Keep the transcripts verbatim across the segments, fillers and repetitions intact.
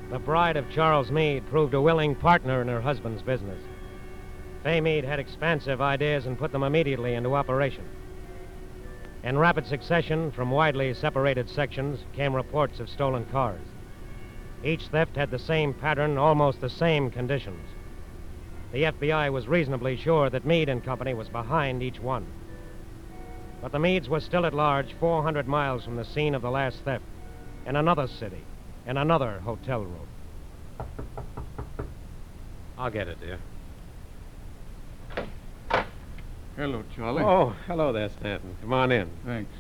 The bride of Charles Meade proved a willing partner in her husband's business. Fay Meade had expansive ideas and put them immediately into operation. In rapid succession, from widely separated sections, came reports of stolen cars. Each theft had the same pattern, almost the same conditions. The F B I was reasonably sure that Meade and Company was behind each one. But the Meades were still at large four hundred miles from the scene of the last theft, in another city, in another hotel room. I'll get it, dear. Hello, Charlie. Oh, hello there, Stanton. Come on in. Thanks.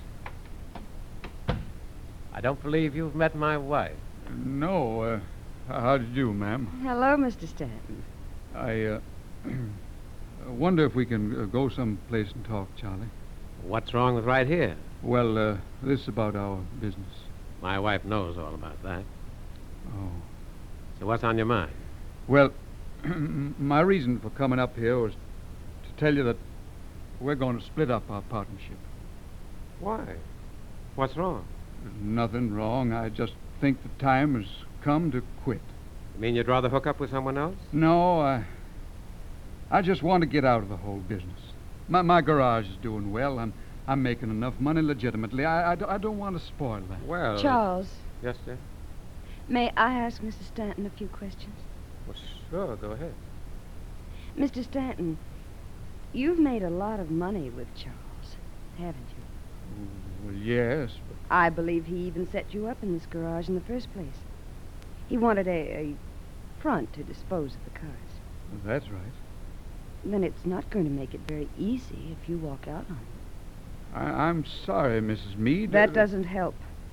I don't believe you've met my wife. No, uh, how do you do, ma'am? Hello, Mister Stanton. I, uh, wonder if we can uh, go someplace and talk, Charlie. What's wrong with right here? Well, uh, this is about our business. My wife knows all about that. Oh. So what's on your mind? Well, my reason for coming up here was to tell you that we're going to split up our partnership. Why? What's wrong? There's nothing wrong. I just think the time has come to quit. You mean you'd rather hook up with someone else? No, I... I just want to get out of the whole business. My, my garage is doing well. I'm, I'm making enough money legitimately. I, I, I don't want to spoil that. Well... Charles, Yes, dear? may I ask Mister Stanton a few questions? Well, sure, go ahead. Mister Stanton, you've made a lot of money with Charles, haven't you? Well, yes, but... I believe he even set you up in this garage in the first place. He wanted a, a front to dispose of the cars. That's right. Then it's not going to make it very easy if you walk out on him. I, I'm sorry, Missus Meade. That Uh, doesn't help.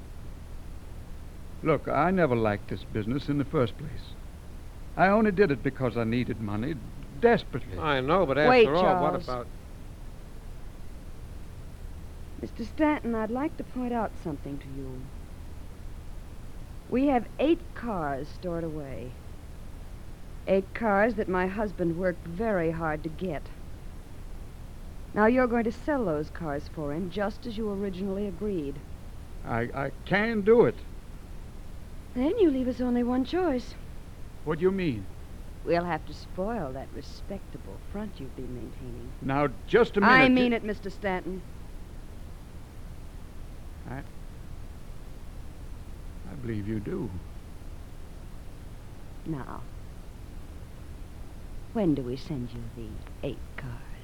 Look, I never liked this business in the first place. I only did it because I needed money desperately. I know, but after Wait, all, what Charles. about... Mister Stanton, I'd like to point out something to you. We have eight cars stored away. Eight cars that my husband worked very hard to get. Now you're going to sell those cars for him, just as you originally agreed. I, I can do it. Then you leave us only one choice. What do you mean? We'll have to spoil that respectable front you've been maintaining. Now, just a minute. I mean it, Mister Stanton. I... I believe you do. Now, when do we send you the eight cars?